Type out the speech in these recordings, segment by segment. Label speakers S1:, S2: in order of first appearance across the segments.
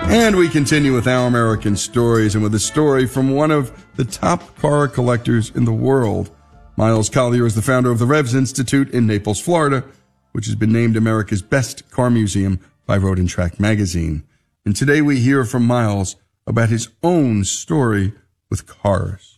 S1: And we continue with Our American Stories, and with a story from one of the top car collectors in the world. Miles Collier is the founder of the Revs Institute in Naples, Florida, which has been named America's best car museum by Road and Track magazine. And today we hear from Miles about his own story with cars.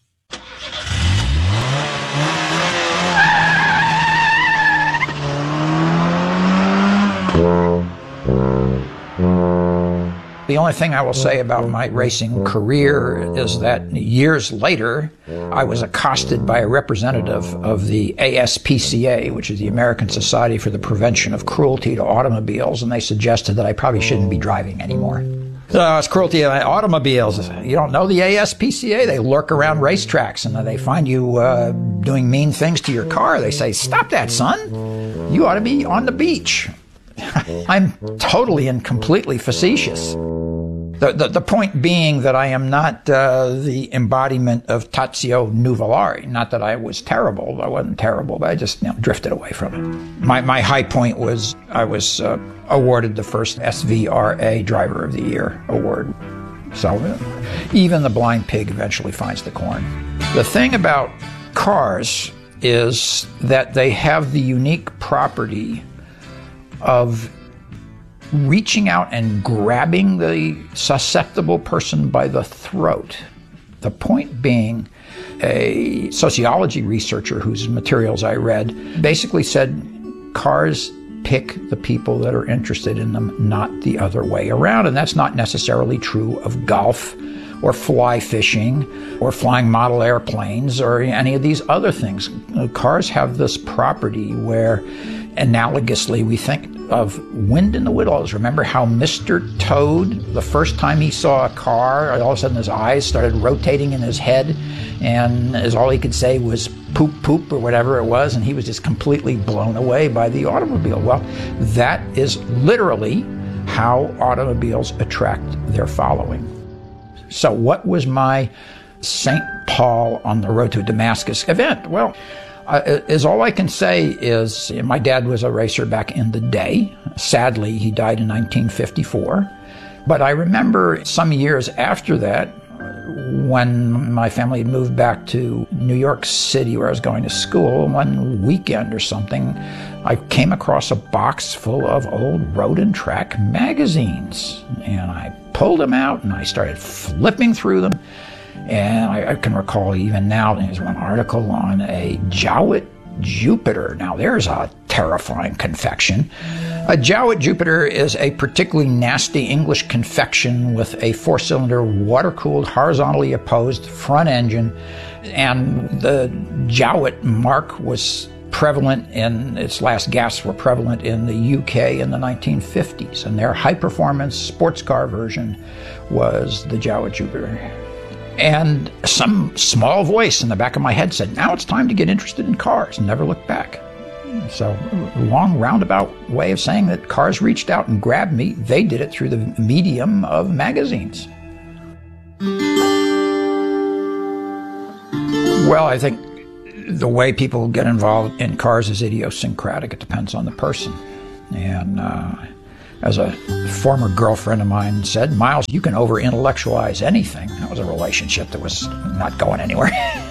S2: The only thing I will say about my racing career is that years later, I was accosted by a representative of the ASPCA, which is the American Society for the Prevention of Cruelty to Automobiles, and they suggested that I probably shouldn't be driving anymore. It's cruelty to automobiles. You don't know the ASPCA? They lurk around racetracks, and they find you doing mean things to your car. They say, "Stop that, son. You ought to be on the beach." I'm totally and completely facetious. The point being that I am not the embodiment of Tazio Nuvolari. Not that I was terrible. I wasn't terrible, but I just drifted away from it. My high point was I was awarded the first SVRA Driver of the Year award. So even the blind pig eventually finds the corn. The thing about cars is that they have the unique property of reaching out and grabbing the susceptible person by the throat. The point being, a sociology researcher whose materials I read basically said cars pick the people that are interested in them, not the other way around. And that's not necessarily true of golf or fly fishing or flying model airplanes or any of these other things. Cars have this property where analogously, we think of Wind in the Willows. Remember how Mr. Toad, the first time he saw a car, all of a sudden his eyes started rotating in his head, and all he could say was poop, poop, or whatever it was, and he was just completely blown away by the automobile. Well, that is literally how automobiles attract their following. So what was my St. Paul on the road to Damascus event? Well, all I can say is my dad was a racer back in the day. Sadly, he died in 1954. But I remember some years after that, when my family had moved back to New York City where I was going to school, one weekend or something, I came across a box full of old Road and Track magazines. And I pulled them out and I started flipping through them. And I can recall even now, there's one article on a Jowett Jupiter. Now, there's a terrifying confection. A Jowett Jupiter is a particularly nasty English confection with a four-cylinder, water-cooled, horizontally opposed front engine. And the Jowett mark was prevalent in, its last gasps were prevalent in the UK in the 1950s. And their high-performance sports car version was the Jowett Jupiter. And some small voice in the back of my head said, now it's time to get interested in cars, and never look back. So, long roundabout way of saying that cars reached out and grabbed me. They did it through the medium of magazines. Well, I think the way people get involved in cars is idiosyncratic. It depends on the person. And as a former girlfriend of mine said, Miles, you can over-intellectualize anything. That was a relationship that was not going anywhere.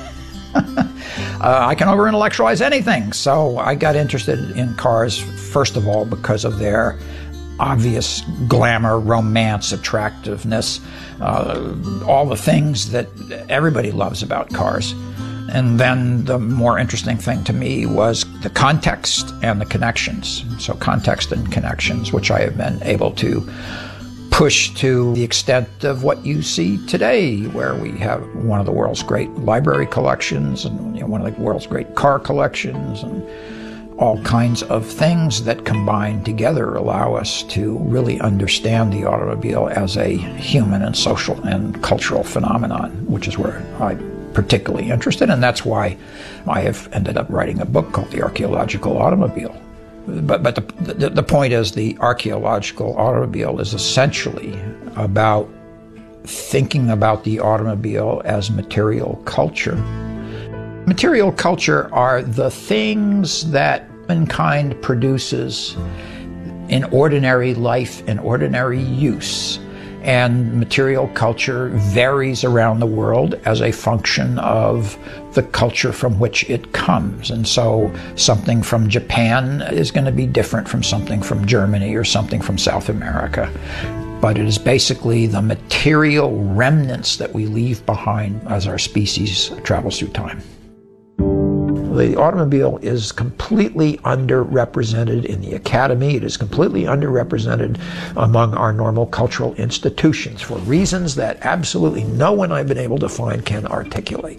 S2: I can over-intellectualize anything. So I got interested in cars, first of all, because of their obvious glamour, romance, attractiveness, all the things that everybody loves about cars. And then the more interesting thing to me was the context and the connections. So context and connections, which I have been able to push to the extent of what you see today, where we have one of the world's great library collections and one of the world's great car collections and all kinds of things that combined together allow us to really understand the automobile as a human and social and cultural phenomenon, which is where I'm particularly interested, and that's why I have ended up writing a book called The Archaeological Automobile. But the point is, the archaeological automobile is essentially about thinking about the automobile as material culture. Material culture are the things that mankind produces in ordinary life and ordinary use And material culture varies around the world as a function of the culture from which it comes. And so something from Japan is going to be different from something from Germany or something from South America. But it is basically the material remnants that we leave behind as our species travels through time. The automobile is completely underrepresented in the academy. It is completely underrepresented among our normal cultural institutions for reasons that absolutely no one I've been able to find can articulate.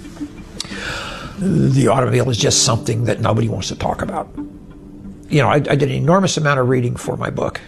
S2: The automobile is just something that nobody wants to talk about. You know, I did an enormous amount of reading for my book,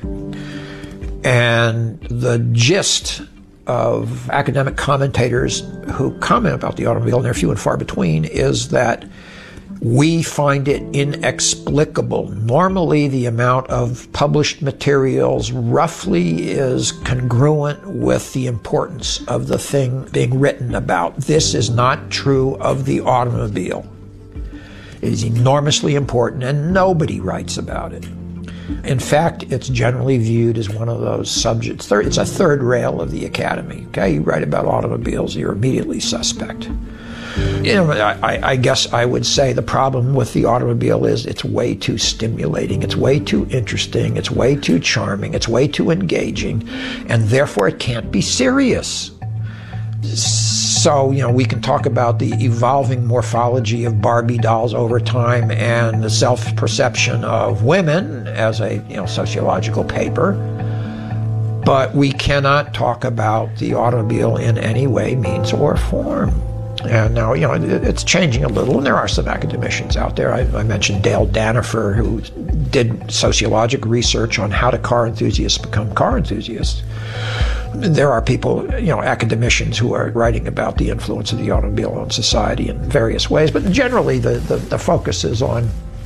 S2: and the gist of academic commentators who comment about the automobile, and they're few and far between, is that we find it inexplicable. Normally, the amount of published materials roughly is congruent with the importance of the thing being written about. This is not true of the automobile. It is enormously important, and nobody writes about it. In fact, it's generally viewed as one of those subjects. It's a third rail of the academy. Okay, you write about automobiles, you're immediately suspect. You know, I guess I would say the problem with the automobile is it's way too stimulating, it's way too interesting, it's way too charming, it's way too engaging, and therefore it can't be serious. So, you know, we can talk about the evolving morphology of Barbie dolls over time and the self-perception of women as a, you know, sociological paper, but we cannot talk about the automobile in any way, means, or form. And now, you know, it's changing a little, and there are some academicians out there. I mentioned Dale Danifer, who did sociologic research on how do car enthusiasts become car enthusiasts. There are people, you know, academicians who are writing about the influence of the automobile on society in various ways, but generally the focus is on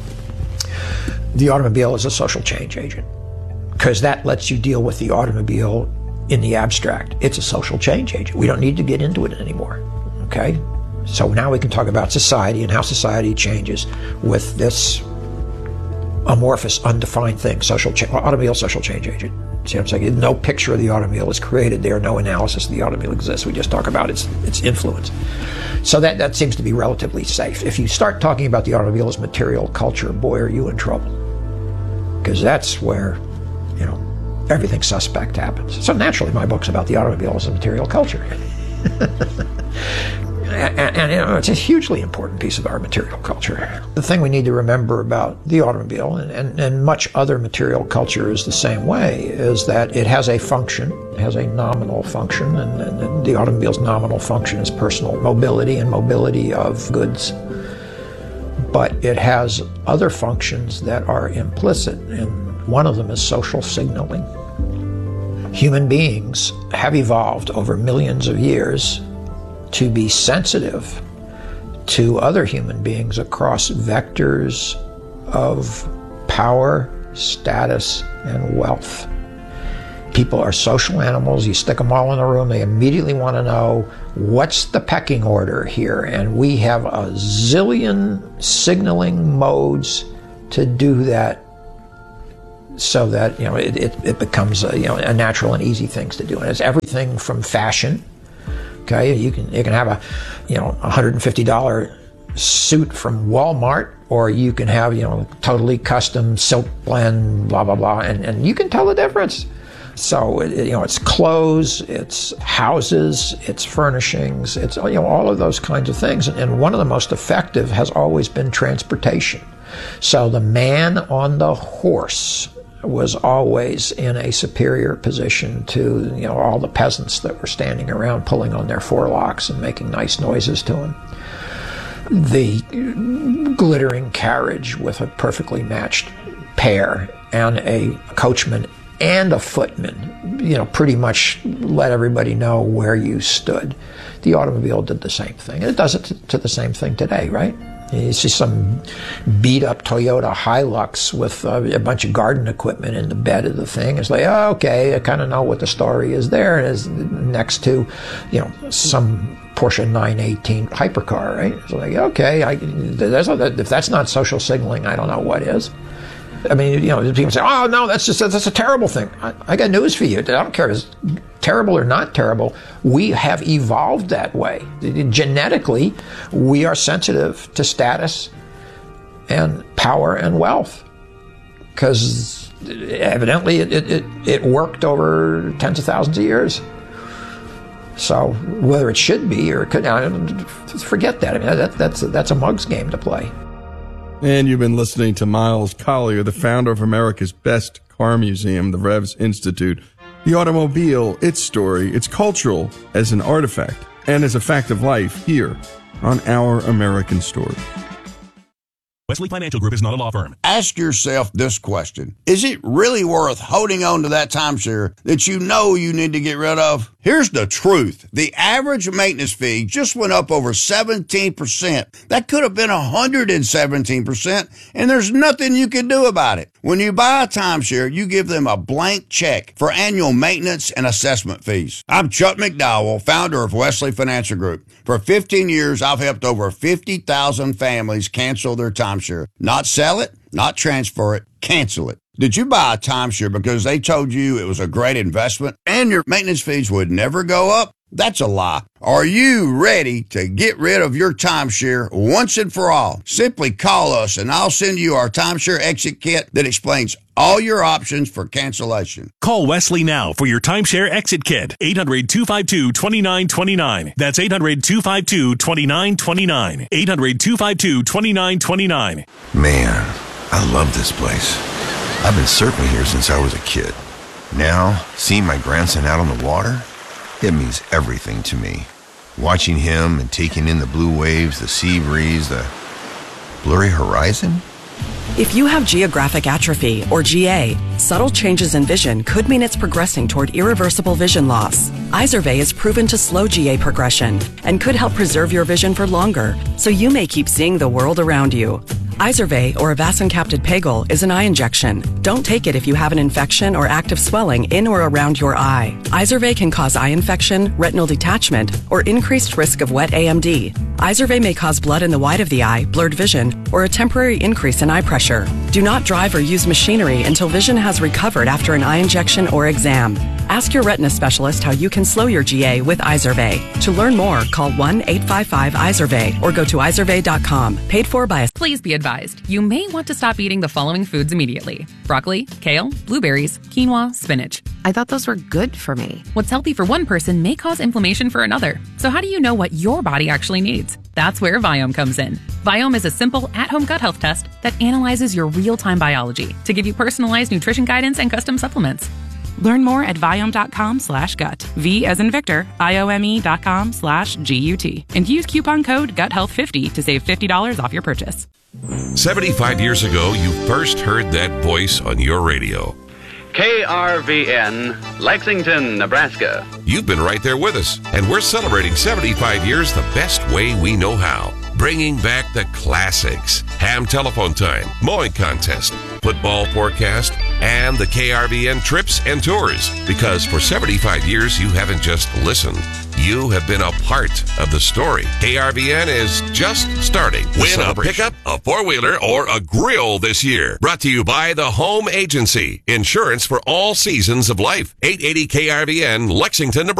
S2: the automobile as a social change agent, because that lets you deal with the automobile in the abstract. It's a social change agent. We don't need to get into it anymore. Okay, so now we can talk about society and how society changes with this amorphous, undefined thing, automobile social change agent. See what I'm saying? No picture of the automobile is created there. No analysis of the automobile exists. We just talk about its influence. So that seems to be relatively safe. If you start talking about the automobile as material culture, boy, are you in trouble. Because that's where, you know, everything suspect happens. So naturally, my book's about the automobile as a material culture. And you know, it's a hugely important piece of our material culture. The thing we need to remember about the automobile, and much other material culture is the same way, is that it has a function, it has a nominal function, and the automobile's nominal function is personal mobility and mobility of goods. But it has other functions that are implicit, and one of them is social signaling. Human beings have evolved over millions of years to be sensitive to other human beings across vectors of power, status, and wealth. People are social animals. You stick them all in a room, they immediately want to know what's the pecking order here. And we have a zillion signaling modes to do that, so that, you know, it becomes a natural and easy things to do. And it's everything from fashion. Okay, you can have a $150 suit from Walmart, or you can have, you know, totally custom silk blend, blah blah blah, and you can tell the difference. So it's clothes, it's houses, it's furnishings, it's, you know, all of those kinds of things. And one of the most effective has always been transportation. So the man on the horse was always in a superior position to, you know, all the peasants that were standing around pulling on their forelocks and making nice noises to him. The glittering carriage with a perfectly matched pair and a coachman and a footman, you know, pretty much let everybody know where you stood. The automobile did the same thing. And it does it to the same thing today, right? You see some beat-up Toyota Hilux with a bunch of garden equipment in the bed of the thing. It's like, oh, okay, I kind of know what the story is there. And it's next to, you know, some Porsche 918 hypercar, right? It's like, okay, if that's not social signaling, I don't know what is. I mean, people say, oh, no, that's a terrible thing. I got news for you. I don't care if it's terrible or not terrible. We have evolved that way. Genetically, we are sensitive to status and power and wealth because evidently it worked over tens of thousands of years. So whether it should be or it could, forget that. I mean, that's a mug's game to play.
S1: And you've been listening to Miles Collier, the founder of America's best car museum, the Revs Institute. The automobile, its story, its cultural as an artifact and as a fact of life here on Our American Story.
S3: Wesley Financial Group is not a law firm.
S4: Ask yourself this question. Is it really worth holding on to that timeshare that you know you need to get rid of? Here's the truth. The average maintenance fee just went up over 17%. That could have been 117%, and there's nothing you can do about it. When you buy a timeshare, you give them a blank check for annual maintenance and assessment fees. I'm Chuck McDowell, founder of Wesley Financial Group. For 15 years, I've helped over 50,000 families cancel their timeshare. Not sell it, not transfer it, cancel it. Did you buy a timeshare because they told you it was a great investment and your maintenance fees would never go up? That's a lie. Are you ready to get rid of your timeshare once and for all? Simply call us and I'll send you our timeshare exit kit that explains all your options for cancellation.
S3: Call Wesley now for your timeshare exit kit. 800-252-2929. That's 800-252-2929. 800-252-2929.
S5: Man, I love this place. I've been surfing here since I was a kid. Now, seeing my grandson out on the water, it means everything to me. Watching him and taking in the blue waves, the sea breeze, the blurry horizon.
S6: If you have geographic atrophy, or GA, subtle changes in vision could mean it's progressing toward irreversible vision loss. Izervay is proven to slow GA progression and could help preserve your vision for longer, so you may keep seeing the world around you. Izervay, or avacincaptad pegol, is an eye injection. Don't take it if you have an infection or active swelling in or around your eye. Izervay can cause eye infection, retinal detachment, or increased risk of wet AMD. Izervay may cause blood in the white of the eye, blurred vision, or a temporary increase in eye pressure. Do not drive or use machinery until vision has recovered after an eye injection or exam. Ask your retina specialist how you can slow your GA with Izervay. To learn more, call 1-855-IZERVAY or go to izervay.com. Paid for by a...
S7: Please be advised, you may want to stop eating the following foods immediately. Broccoli, kale, blueberries, quinoa, spinach.
S8: I thought those were good for me.
S7: What's healthy for one person may cause inflammation for another. So how do you know what your body actually needs? That's where Viome comes in. Viome is a simple, at-home gut health test that analyzes your real-time biology to give you personalized nutrition guidance and custom supplements.
S8: Learn more at Viome.com/gut. V as in Victor, IOME.com/GUT. And use coupon code GUTHEALTH50 to save $50 off your purchase.
S9: 75 years ago, you first heard that voice on your radio.
S10: KRVN, Lexington, Nebraska.
S9: You've been right there with us, and we're celebrating 75 years the best way we know how. Bringing back the classics. Ham telephone time, mowing contest, football forecast, and the KRVN trips and tours. Because for 75 years, you haven't just listened. You have been a part of the story. KRVN is just starting. Win a pickup, a four-wheeler, or a grill this year. Brought to you by the Home Agency. Insurance for all seasons of life. 880 KRVN, Lexington, Nebraska.